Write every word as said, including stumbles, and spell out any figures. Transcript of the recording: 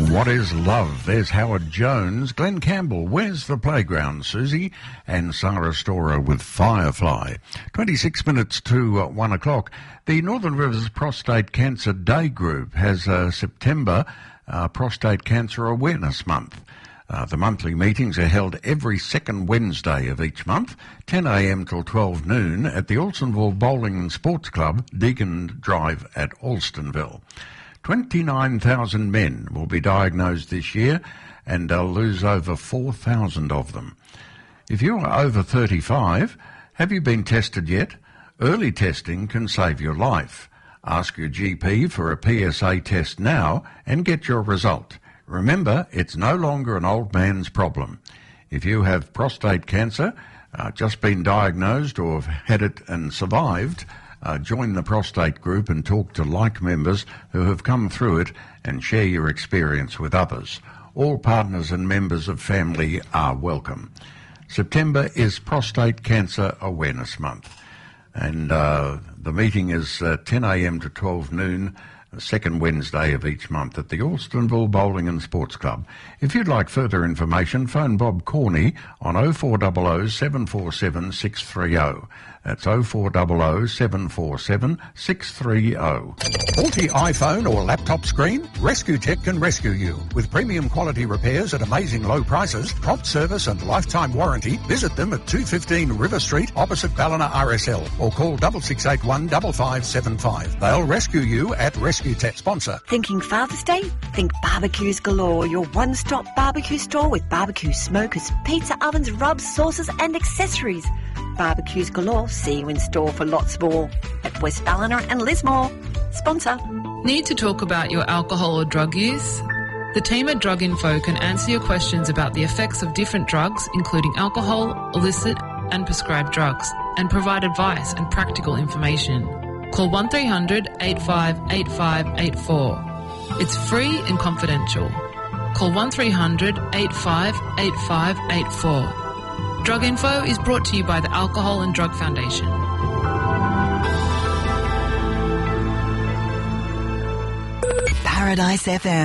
What is love? There's Howard Jones, Glenn Campbell, Where's the Playground, Susie, and Sarah Storer with Firefly. twenty-six minutes to uh, one o'clock. The Northern Rivers Prostate Cancer Day Group has uh, September uh, Prostate Cancer Awareness Month. Uh, the monthly meetings are held every second Wednesday of each month, ten a m till twelve noon at the Alstonville Bowling and Sports Club, Deacon Drive at Alstonville. twenty-nine thousand men will be diagnosed this year, and they'll lose over four thousand of them. If you are over thirty-five, have you been tested yet? Early testing can save your life. Ask your G P for a P S A test now and get your result. Remember, it's no longer an old man's problem. If you have prostate cancer, uh, just been diagnosed or have had it and survived, Uh, join the prostate group and talk to like members who have come through it and share your experience with others. All partners and members of family are welcome. September is Prostate Cancer Awareness Month, and uh, the meeting is uh, ten a m to twelve noon, the second Wednesday of each month at the Alstonville Bowling and Sports Club. If you'd like further information, phone Bob Corney on oh four hundred, seven four seven, six three oh. That's oh four hundred, seven four seven, six three oh. Faulty iPhone or laptop screen? Rescue Tech can rescue you. With premium quality repairs at amazing low prices, prompt service and lifetime warranty, visit them at two fifteen River Street opposite Ballina R S L or call six six eight one, five five seven five. They'll rescue you at Rescue Tech. Sponsor. Thinking Father's Day? Think Barbecues Galore, your one-stop barbecue store with barbecue smokers, pizza ovens, rubs, sauces and accessories. Barbecues Galore, see you in store for lots more at West Ballina and Lismore. Sponsor. Need to talk about your alcohol or drug use? The team at Drug Info can answer your questions about the effects of different drugs, including alcohol, illicit and prescribed drugs, and provide advice and practical information. Call one three hundred, eight five eight five eight four. It's free and confidential. Call one three hundred, eight five eight five eight four. Drug Info is brought to you by the Alcohol and Drug Foundation. Paradise F M.